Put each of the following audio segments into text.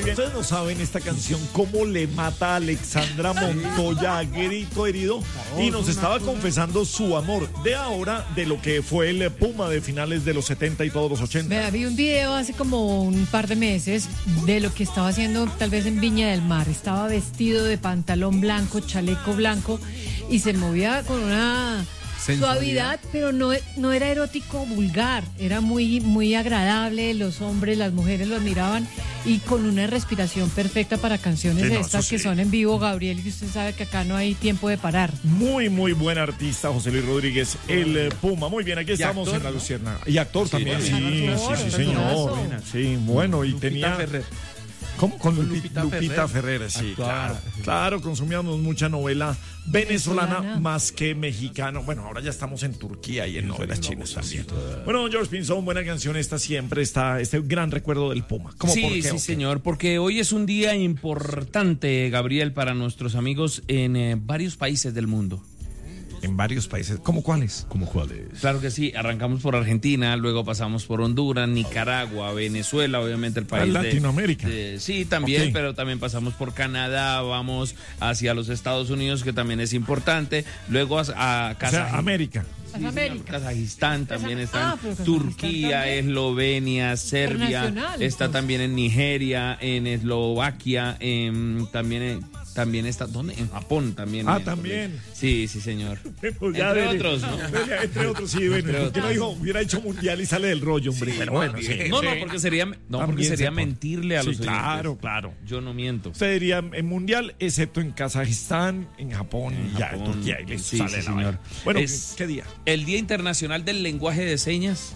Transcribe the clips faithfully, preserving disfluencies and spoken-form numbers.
Muy bien. Ustedes no saben esta canción cómo le mata a Alexandra Montoya a grito herido y nos estaba confesando su amor de ahora de lo que fue el Puma de finales de los setenta y todos los ochenta. Vea, vi un video hace como un par de meses de lo que estaba haciendo tal vez en Viña del Mar. Estaba vestido de pantalón blanco, chaleco blanco y se movía con una suavidad, pero no, no era erótico vulgar, era muy, muy agradable. Los hombres, las mujeres lo admiraban y con una respiración perfecta para canciones Sí, de no, estas eso que sí. son en vivo, Gabriel, y usted sabe que acá no hay tiempo de parar. Muy, muy buen artista, José Luis Rodríguez, el eh, Puma. Muy bien, aquí estamos actor, en La ¿no? Lucierna. Y actor Sí, también, sí, bueno, sí, actor, sí, actorazo. señor. Sí, bueno, y Lupita tenía... Ferrer. ¿Cómo? Con Lupi- Lupita Lupita, Ferrer. Ferrer, sí, Actuaba. claro. Claro, consumíamos mucha novela venezolana, Venezolana. más que mexicano. Bueno, ahora ya estamos en Turquía y en novelas chinas también. Bueno, George Pinzón, buena canción esta siempre, está este gran recuerdo del Puma. ¿Cómo, Sí, por qué, sí, o qué? señor, porque hoy es un día importante, Gabriel, para nuestros amigos en eh, varios países del mundo. En varios países. ¿Cómo cuáles? ¿Cómo cuáles? Claro que sí, arrancamos por Argentina, luego pasamos por Honduras, Nicaragua, Venezuela, obviamente el país de Latinoamérica. de- sí, también, Ok. pero también pasamos por Canadá, vamos hacia los Estados Unidos, que también es importante, luego a, a O sea, Kazaj- América. Es América. Kazajistán también está, Ah, pero Kazajistán Turquía, también. Eslovenia, Serbia, Internacional, está pues. también en Nigeria, en Eslovaquia, en, también en- también está, ¿dónde? En Japón también. Ah, eh, también. Sí, sí, señor. Pues ya Entre dele. otros, ¿no? Dele, entre otros, sí, bueno. Entre ¿Por qué no otros. dijo, hubiera hecho mundial y sale del rollo, hombre? Pero bueno, sí. No, no, porque sería, no, porque También sería se pone. mentirle a Sí, los oyentes. claro, claro. Yo no miento. Usted diría en mundial, excepto en Kazajistán, en Japón, y ya, en Japón. Turquía, y listo, Sí, sale sí, la señor. vaina. Bueno, Es- ¿qué día? El Día Internacional del Lenguaje de Señas.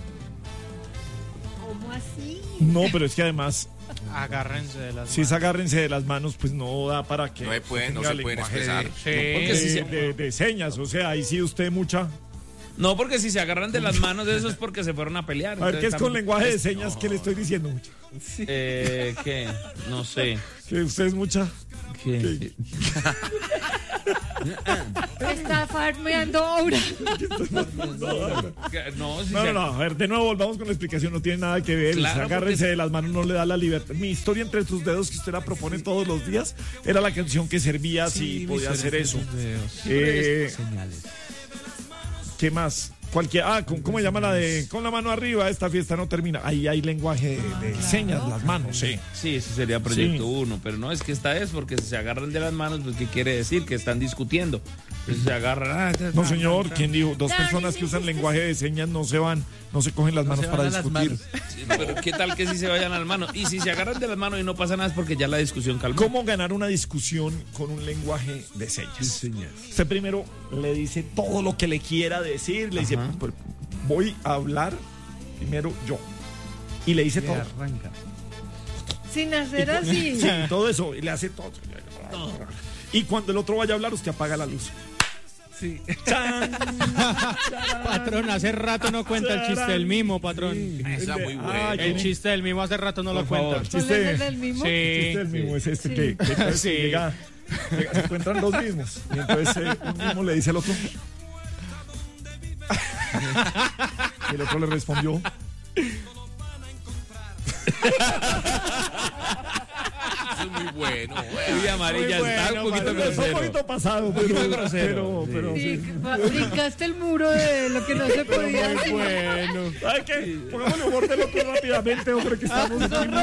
¿Cómo así? No, pero es que además, Agárrense de las si es agárrense de las manos, pues no da para que No se pueden- no tenga se pueden lenguaje expresar. de- Sí. Porque si de, se- de- de señas, o sea, ahí sí usted mucha. No, porque si se agarran de las manos de eso es porque se fueron a pelear. A ver, ¿qué es Entonces, con tam- lenguaje de señas que le estoy diciendo mucha? Eh, ¿qué? No sé. Que usted es mucha. ¿Qué? Está farmeando ahora. ¿Qué? No, si No, se- no, no, a ver, de nuevo volvamos con la explicación, no tiene nada que ver. Claro, Agárrense porque- de las manos, no le da la libertad. Mi historia entre tus dedos, que usted la propone todos los días, era la canción que servía si podía hacer eso. Eh, ¿Qué más? Cualquier, ah, ¿cómo, cómo se llama la de con la mano arriba? Esta fiesta no termina. Ahí hay lenguaje de, de señas, las manos, sí. Sí, ese sería proyecto Sí. uno, pero no, es que esta es porque si se agarran de las manos, pues ¿qué quiere decir? Que están discutiendo. Entonces se agarran. ah, ta, No, ta, señor, ta, ta. ¿quién dijo? Dos personas que usan lenguaje de señas no se van, no se cogen las manos para discutir. Sí, pero ¿qué tal que si se vayan a las manos? Y si se agarran de las manos y no pasa nada es porque ya la discusión calmó. ¿Cómo ganar una discusión con un lenguaje de señas? Usted primero le dice todo lo que le quiera decir, le dice, Ajá. "Pues, voy a hablar primero yo. Y le dice todo. Arranca. Sin hacer así. Sí, todo eso, y le hace todo. Y cuando el otro vaya a hablar, usted apaga la luz. Sí. ¡Chan! Patrón, hace rato no cuenta el chiste del mimo, patrón. Esa muy buena. Ah, El ¿quién- chiste del mimo hace rato no lo Por cuenta. favor. ¿Cuál chiste- es el del mismo? Sí. el chiste del mismo es este Sí. que, que entonces Sí. llega, llega- se encuentran dos mismos. Y entonces eh, un mismo le dice al otro. Y el otro le respondió. Eso es muy bueno. Uy, amarilla Muy está bueno, un poquito Pablo. Fue un grosero. poquito pasado, pero, poquito grosero, pero, pero Sí, sí. fa- brincaste el muro de lo que no se podía Muy decir. bueno. ¿Sabe qué? Pongámosle humor del otro rápidamente, hombre, que estamos aquí muy